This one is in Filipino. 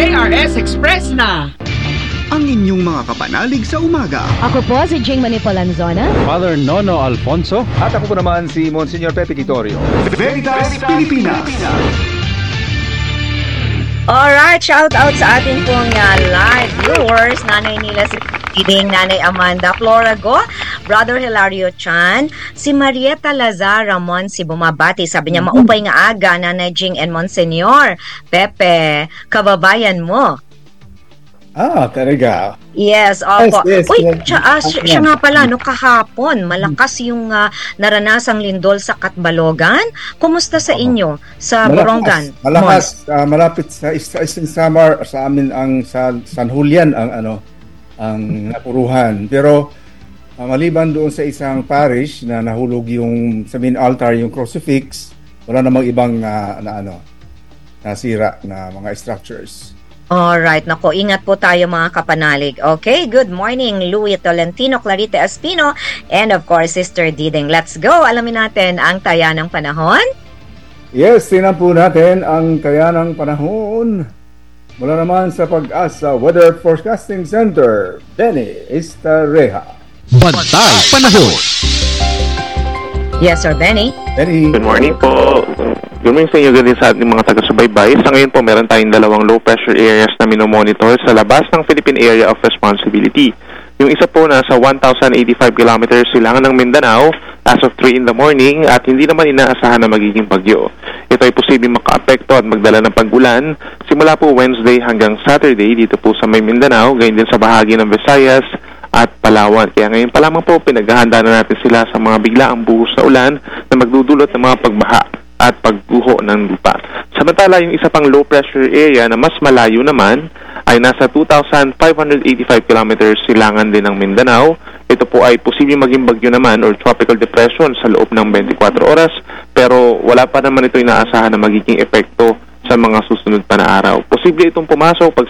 KRS Express na! Ang inyong mga kapanalig sa umaga. Ako po si Jing Manipolanzona. Father Nono Alfonso. At ako po naman si Monsignor Pepe Quitorio. Veritas Pilipinas. Alright, shout out sa ating pong live viewers, Nanay Nila si Ding, Nanay Amanda Flora Go, Brother Hilario Chan, si Marieta Lazar Ramon si bumabati, sabi niya maupay nga aga, Nanay Jing and Monsignor Pepe, kababayan mo. Talaga. Yes, opo. Yes, Uy, yes. siya nga pala, kahapon, malakas yung naranasang lindol sa Katbalogan. Kumusta sa inyo, sa Borongan? Malakas, malapit sa Eastern Samar, sa amin ang sa San Julian ang napuruhan. Pero maliban doon sa isang parish na nahulog yung sa main altar yung crucifix, wala namang ibang nasira na mga structures. Alright, nako, ingat po tayo mga kapanalig. Okay, good morning, Louie Tolentino, Clarita Espino, and of course, Sister Diding. Let's go! Alamin natin ang taya ng panahon. Yes, tingnan po natin ang taya ng panahon. Mula naman sa Pag-asa Weather Forecasting Center, Benny Estareja. Bantay Panahon. Yes, Sir Benny. Benny. Good morning po. Good morning sa inyo din sa ating mga taga-subaybay. Sa ngayon po, meron tayong dalawang low pressure areas na minomonitor sa labas ng Philippine Area of Responsibility. Yung isa po nasa 1,085 kilometers silangan ng Mindanao as of 3 in the morning at hindi naman inaasahan na magiging bagyo. Ito ay posibleng maka-apekto at magdala ng pag-ulan simula po Wednesday hanggang Saturday dito po sa may Mindanao, gayon din sa bahagi ng Visayas at Palawan. Kaya ngayon pa lamang po pinaghahanda na natin sila sa mga biglaang buhos na ulan na magdudulot ng mga pagbaha at pagguho ng lupa. Samantala, yung isa pang low pressure area na mas malayo naman ay nasa 2,585 kilometers silangan din ng Mindanao. Ito po ay posibleng maging bagyo naman or tropical depression sa loob ng 24 oras pero wala pa naman ito inaasahan na magiging epekto sa mga susunod pa na araw. Posible itong pumasok pag